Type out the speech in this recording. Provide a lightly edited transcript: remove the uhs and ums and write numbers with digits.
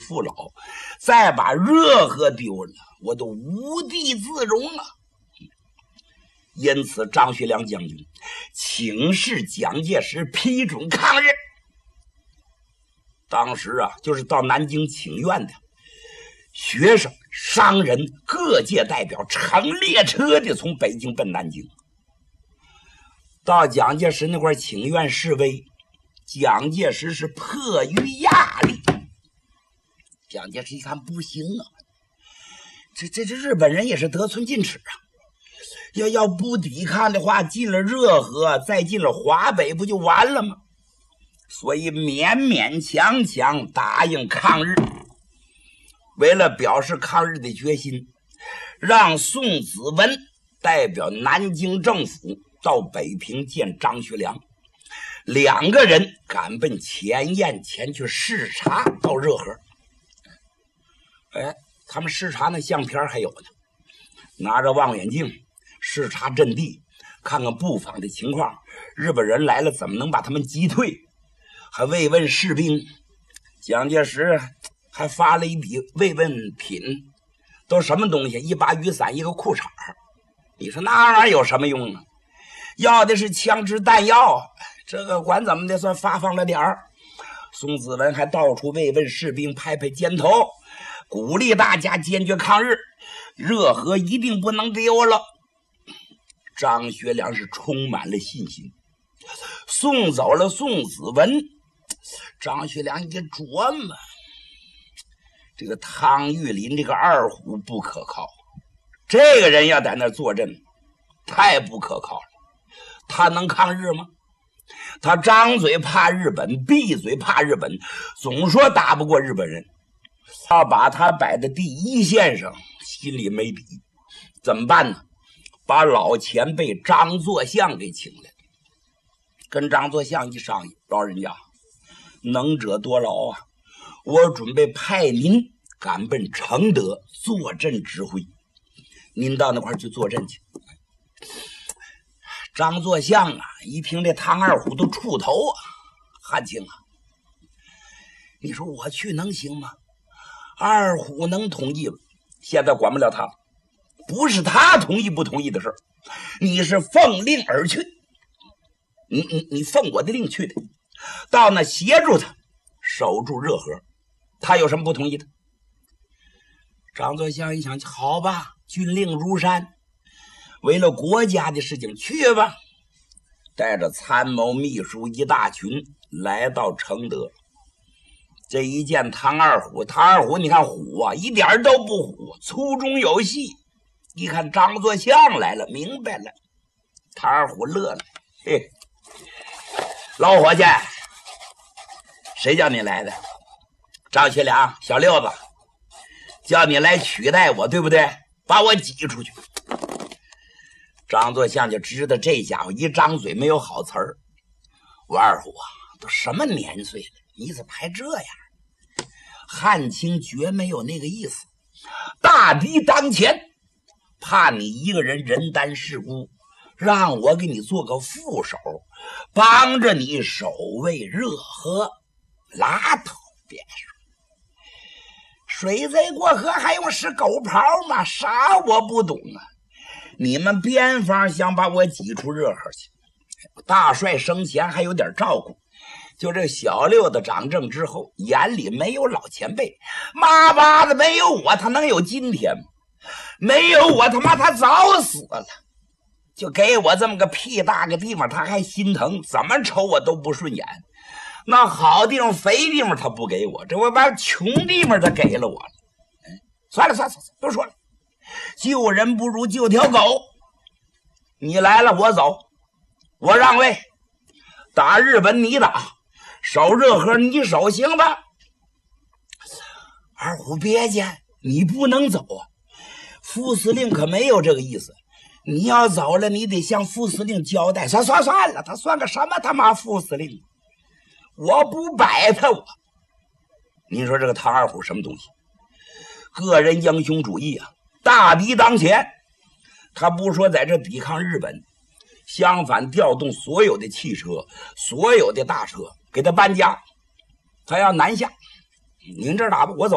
父老，再把热河丢了，我都无地自容啊！因此，张学良将军请示蒋介石批准抗日。当时啊，就是到南京请愿的学生、商人、各界代表乘列车的从北京奔南京。到蒋介石那块请愿示威，蒋介石是迫于压力。蒋介石一看不行啊，这日本人也是得寸进尺啊，要不抵抗的话，进了热河，再进了华北，不就完了吗？所以勉勉强强答应抗日。为了表示抗日的决心，让宋子文代表南京政府到北平见张学良，两个人赶奔前燕前去视察到热河。他们视察那相片还有呢，拿着望远镜视察阵地，看看布防的情况，日本人来了怎么能把他们击退，还慰问士兵。蒋介石还发了一笔慰问品，都什么东西？一把雨伞，一个裤衩。你说那玩意儿有什么用啊？要的是枪支弹药，这个管怎么的算发放了点儿。宋子文还到处慰问士兵，拍拍肩头，鼓励大家坚决抗日，热河一定不能丢了。张学良是充满了信心。送走了宋子文，张学良一琢磨，这个汤玉麟这个二虎不可靠，这个人要在那坐镇太不可靠了。他能抗日吗？他张嘴怕日本，闭嘴怕日本，总说打不过日本人，要把他摆在第一线上，心里没底。怎么办呢？把老前辈张作相给请来，跟张作相一商议，老人家能者多劳啊，我准备派您赶奔承德坐镇指挥，您到那块去坐镇去。张作相啊，一听这唐二虎都触头啊，汉卿啊，你说我去能行吗？二虎能同意吗？现在管不了他，不是他同意不同意的事，你是奉令而去，你奉我的令去的，到那协助他守住热河，他有什么不同意的？张作相一想，好吧，军令如山，为了国家的事情去吧，带着参谋秘书一大群来到承德。这一见唐二虎，唐二虎你看虎啊，一点都不虎，粗中有细。一看张作相来了，明白了。唐二虎乐了，嘿，老伙计，谁叫你来的？张学良，小六子叫你来取代我，对不对？把我挤出去。张作相就知道这家伙一张嘴没有好词儿。我二虎啊，都什么年岁了，你怎么还这样？汉卿绝没有那个意思，大敌当前，怕你一个人人单势孤，让我给你做个副手，帮着你守卫热河。拉倒，别说水贼过河还用使狗刨吗？啥我不懂啊！你们边防想把我挤出热河去，大帅生前还有点照顾，就这小六子掌政之后，眼里没有老前辈，妈妈的没有我他能有今天吗？没有我他妈他早死了，就给我这么个屁大个地方他还心疼，怎么瞅我都不顺眼。那好地方肥地方他不给我，这我把穷地方他给了我了。算了，不说了，救人不如救条狗。你来了我走，我让位，打日本你打，守热河你守，行吧？二虎别介，你不能走啊！副司令可没有这个意思，你要走了，你得向副司令交代。算了，他算个什么他妈副司令？我不摆他我。你说这个唐二虎什么东西？个人英雄主义啊，大敌当前，他不说在这抵抗日本，相反调动所有的汽车，所有的大车给他搬家，他要南下。您这打吧，我走。